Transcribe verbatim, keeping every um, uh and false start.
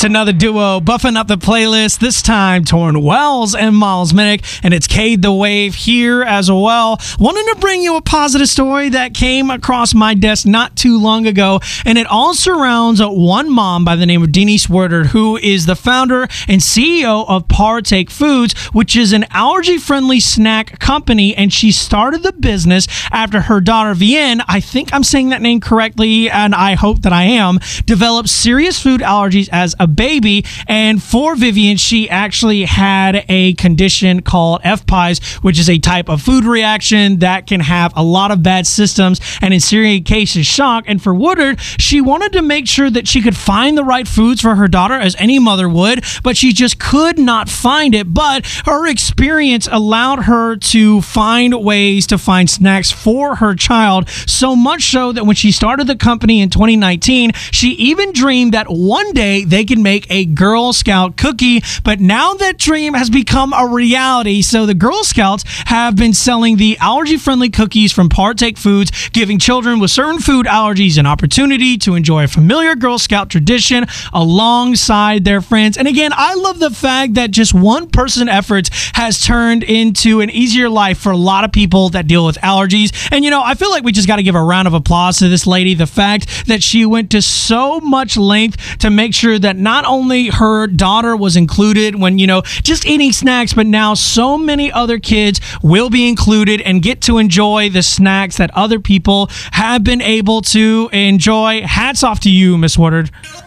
It's another duo buffing up the playlist, this time Torrin Wells and Miles Minnick, and it's Cade the Wave here as well. Wanting to bring you a positive story that came across my desk not too long ago, and it all surrounds one mom by the name of Denise Woodard, who is the founder and C E O of Partake Foods, which is an allergy-friendly snack company, and she started the business after her daughter Vienne, I think I'm saying that name correctly, and I hope that I am, developed serious food allergies as a baby. And for Vivian, she actually had a condition called F P I S, which is a type of food reaction that can have a lot of bad systems and in serious cases shock. And for Woodard, she wanted to make sure that she could find the right foods for her daughter, as any mother would, but she just could not find it. But her experience allowed her to find ways to find snacks for her child, so much so that when she started the company in twenty nineteen, she even dreamed that one day they could make a Girl Scout cookie. But now that dream has become a reality, so the Girl Scouts have been selling the allergy-friendly cookies from Partake Foods, giving children with certain food allergies an opportunity to enjoy a familiar Girl Scout tradition alongside their friends. And again, I love the fact that just one person's efforts has turned into an easier life for a lot of people that deal with allergies. And you know, I feel like we just got to give a round of applause to this lady. The fact that she went to so much length to make sure that not only her daughter was included when, you know, just eating snacks, but now so many other kids will be included and get to enjoy the snacks that other people have been able to enjoy. Hats off to you, Miss Woodard.